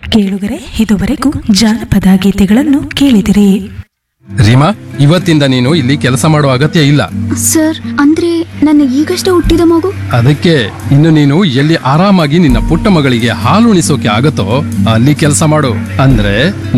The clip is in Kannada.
ಕೇಳುಗರೆ, ಇದುವರೆಗೂ ಜಾನಪದ ಗೀತೆಗಳನ್ನು ಕೇಳಿದಿರಿ. ರೀಮಾ, ಇವತ್ತಿಂದ ನೀನು ಇಲ್ಲಿ ಕೆಲಸ ಮಾಡೋ ಅಗತ್ಯ ಇಲ್ಲ. ಸರ್, ಅಂದ್ರೆ ನನ್ನ ಈಗಷ್ಟೇ ಹುಟ್ಟಿದ ಮಗು? ಅದಕ್ಕೆ ಇನ್ನು ನೀನು ಎಲ್ಲಿ ಆರಾಮಾಗಿ ನಿನ್ನ ಪುಟ್ಟ ಮಗಳಿಗೆ ಹಾಲುಣಿಸೋಕೆ ಆಗತ್ತೋ ಅಲ್ಲಿ ಕೆಲಸ ಮಾಡು. ಅಂದ್ರೆ